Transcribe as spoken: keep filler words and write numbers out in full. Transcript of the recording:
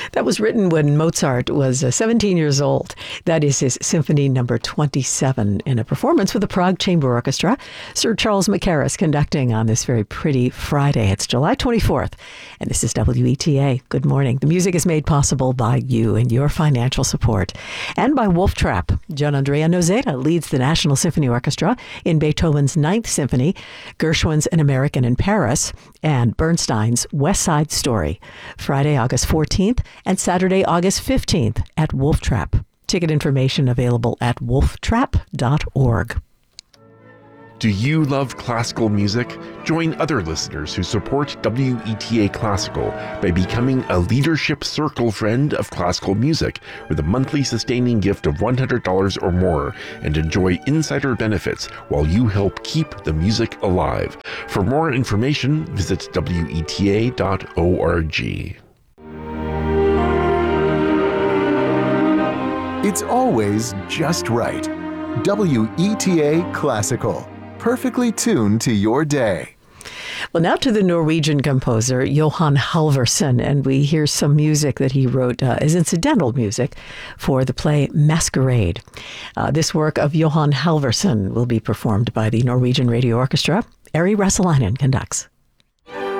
That was written when Mozart was uh, seventeen years old. That is his Symphony Number twenty-seven in a performance with the Prague Chamber Orchestra. Sir Charles Mackerras conducting on this very pretty Friday. It's July twenty-fourth, and this is W E T A. Good morning. The music is made possible by you and your financial support, and by Wolf Trap. Gianandrea Nozeta leads the National Symphony Orchestra in Beethoven's Ninth Symphony, Gershwin's An American in Paris, and Bernstein's West Side Story. Friday, August fourteenth, and Saturday, August fifteenth at Wolf Trap. Ticket information available at wolf trap dot org. Do you love classical music? Join other listeners who support W E T A Classical by becoming a Leadership Circle Friend of Classical Music with a monthly sustaining gift of one hundred dollars or more, and enjoy insider benefits while you help keep the music alive. For more information, visit W E T A dot org. It's always just right. W E T A Classical. Perfectly tuned to your day. Well, now to the Norwegian composer Johan Halvorsen, and we hear some music that he wrote uh, as incidental music for the play Masquerade. Uh, this work of Johan Halvorsen will be performed by the Norwegian Radio Orchestra. Ari Rassalainen conducts.